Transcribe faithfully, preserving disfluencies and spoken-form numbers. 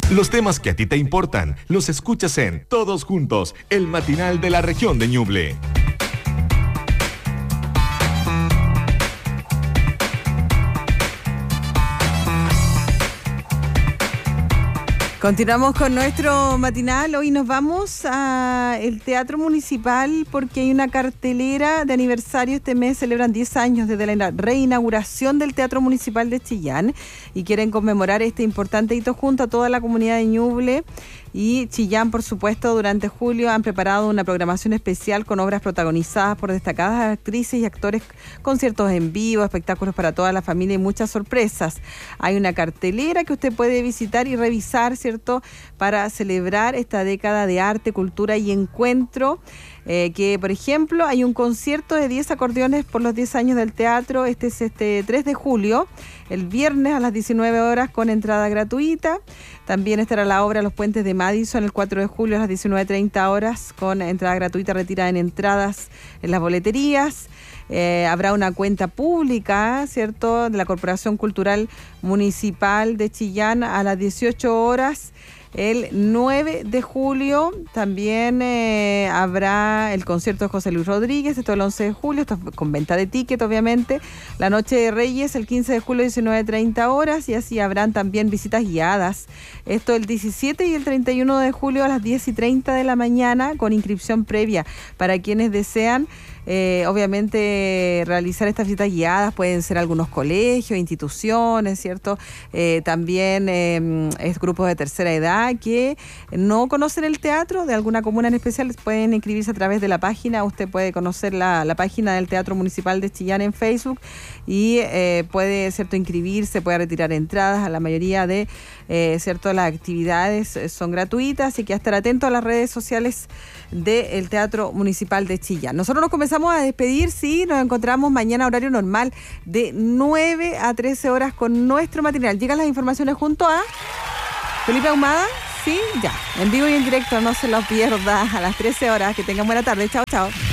Los temas que a ti te importan los escuchas en Todos Juntos, el matinal de la región de Ñuble. Continuamos con nuestro matinal. Hoy nos vamos al Teatro Municipal porque hay una cartelera de aniversario. Este mes celebran diez años desde la reinauguración del Teatro Municipal de Chillán y quieren conmemorar este importante hito junto a toda la comunidad de Ñuble y Chillán, por supuesto. Durante julio han preparado una programación especial con obras protagonizadas por destacadas actrices y actores, conciertos en vivo, espectáculos para toda la familia y muchas sorpresas. Hay una cartelera que usted puede visitar y revisar, ¿cierto?, para celebrar esta década de arte, cultura y encuentro. Eh, que, por ejemplo, hay un concierto de diez acordeones por los diez años del teatro. Este es este tres de julio, el viernes a las diecinueve horas con entrada gratuita. También estará la obra Los Puentes de Madison el cuatro de julio a las diecinueve treinta horas con entrada gratuita retirada en entradas en las boleterías. Eh, habrá una cuenta pública, ¿cierto?, de la Corporación Cultural Municipal de Chillán a las dieciocho horas. El nueve de julio también eh, habrá el concierto de José Luis Rodríguez, esto el once de julio, esto con venta de ticket, obviamente. La Noche de Reyes el quince de julio, diecinueve treinta horas, y así habrán también visitas guiadas. Esto el diecisiete y el treinta y uno de julio a las diez y treinta de la mañana con inscripción previa para quienes desean. Eh, obviamente realizar estas visitas guiadas pueden ser algunos colegios, instituciones, ¿cierto? Eh, también eh, es grupos de tercera edad que no conocen el teatro de alguna comuna en especial, pueden inscribirse a través de la página. Usted puede conocer la, la página del Teatro Municipal de Chillán en Facebook y eh, puede, ¿cierto?, inscribirse, puede retirar entradas. A la mayoría de eh, cierto, las actividades son gratuitas, así que a estar atento a las redes sociales del Teatro Municipal de Chillán. Nosotros nos comenzamos a despedir, sí, nos encontramos mañana horario normal de nueve a trece horas con nuestro matinal. Llegan las informaciones junto a Felipe Ahumada, sí, ya, en vivo y en directo, no se los pierda a las trece horas. Que tengan buena tarde, chao, chao.